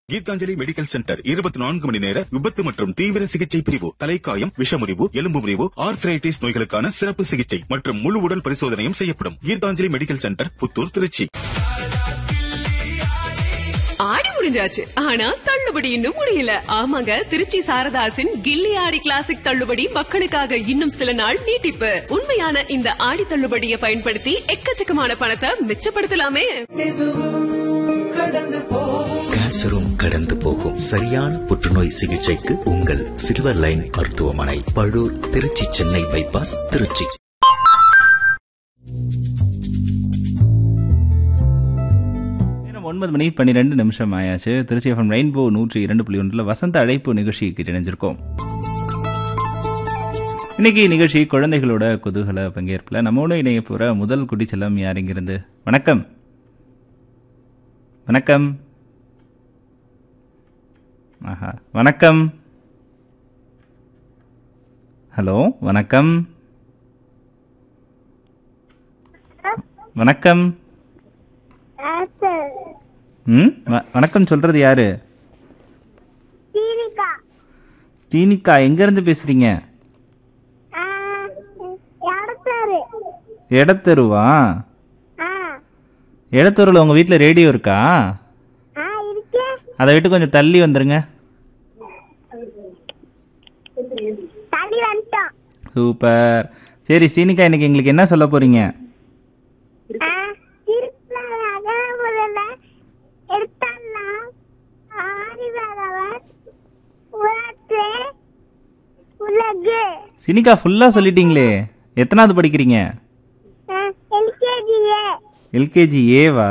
Gitanjali medical centre 24 மணி நேர விபத்து மற்றும் தீவிர சிகிச்சை பிரிவு, தலைக்காயம், விஷமுறிவு, எலும்பு முறிவு, ஆர்த்ரைட்டிஸ் நோய்களுக்கான சிறப்பு சிகிச்சை மற்றும் முழு உடல் பரிசோதனையும் செய்யப்படும். Gitanjali medical centre, Puthur, Trichy. ஆடி முடிஞ்சாச்சு, ஆனா தள்ளுபடி இன்னும் முடியல. ஆமாங்க, திருச்சி சாரதாசின் கில்லி ஆடி கிளாசிக் தள்ளுபடி மக்களுக்காக இன்னும் சில நாள் நீட்டிப்பு. உண்மையான இந்த ஆடி தள்ளுபடியை பயன்படுத்தி எக்கச்சக்கமான பணத்தை மிச்சப்படுத்தலாமே. கேன்சரும் கடந்து போகும். சரியான புற்றுநோய் சிகிச்சைக்கு உங்கள் சில்வர் லைன் மருத்துவமனை, பழூர், திருச்சி, சென்னை பைபாஸ், திருச்சி. நேரம் 9:12 ஆயாச்சு. திருச்சி எஃப்எம் ரெயின்போ 102.1 வசந்த அழைப்பு நிகழ்ச்சிக்கு இணைஞ்சிருக்கோம். இன்னைக்கு நிகழ்ச்சி குழந்தைகளோட குதூகல பங்கேற்பில் நம்மோடு இணைய போற முதல் குடிச்செல்லம் யார் இங்கிருந்து? வணக்கம். வணக்கம். ஆஹா, வணக்கம். ஹலோ, வணக்கம். வணக்கம். வணக்கம் சொல்றது யாரு? ஸ்ரீனிகா. எங்க இருந்து பேசுறீங்க? எடத்தெருவா? எடத்தெருவில் உங்க வீட்டில் ரேடியோ இருக்கா? அதை விட்டு கொஞ்சம் தள்ளி வந்துருங்க. சூப்பர். சரி ஸ்ரீனிகா, இன்னைக்கு எங்களுக்கு என்ன சொல்ல போறீங்க? ஸ்ரீனிகா ஃபுல்லா சொல்லிட்டீங்களே. எத்தனாவது படிக்கிறீங்க? எல்கேஜி ஏவா?